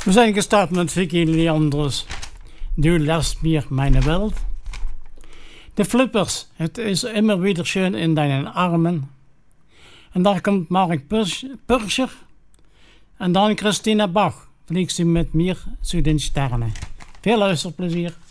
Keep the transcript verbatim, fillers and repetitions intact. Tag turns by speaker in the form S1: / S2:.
S1: We zijn gestart met Vicky Leandros. Du lässt mir meine Welt. De Flippers, het is immer wieder schön in deinen Armen. En daar komt Mark Pürscher. En dan Christina Bach, vliegt sie met mir zu den Sternen. Veel luisterplezier.